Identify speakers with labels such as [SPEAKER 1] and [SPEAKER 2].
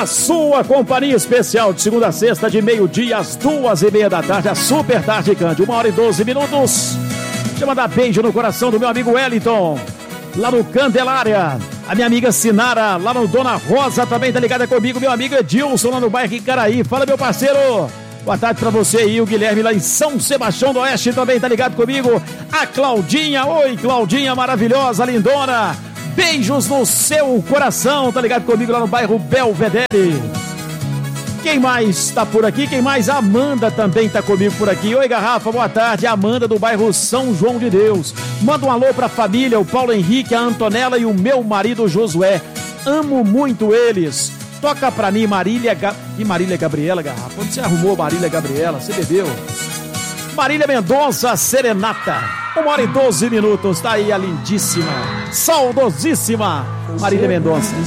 [SPEAKER 1] Na sua companhia especial de segunda a sexta, de meio-dia às 2h30 da tarde, a Super Tarde Cândido, 1h12. Deixa eu mandar beijo no coração do meu amigo Wellington, lá no Candelária. A minha amiga Sinara, lá no Dona Rosa, também tá ligada comigo. Meu amigo Edilson, lá no bairro Icaraí. Fala, meu parceiro. Boa tarde pra você aí. O Guilherme, lá em São Sebastião do Oeste, também tá ligado comigo. A Claudinha. Oi, Claudinha, maravilhosa, lindona. Beijos no seu coração, tá ligado comigo lá no bairro Belvedere. Quem mais tá por aqui? Quem mais? A Amanda também tá comigo por aqui. Oi, Garrafa, boa tarde. Amanda do bairro São João de Deus. Manda um alô pra família, o Paulo Henrique, a Antonella e o meu marido Josué. Amo muito eles. Toca pra mim, Marília Gabriela, Garrafa. Onde você arrumou Marília Gabriela? Você bebeu? Marília Mendonça, Serenata. 1h12. Tá aí a lindíssima, saudosíssima Marília Mendonça.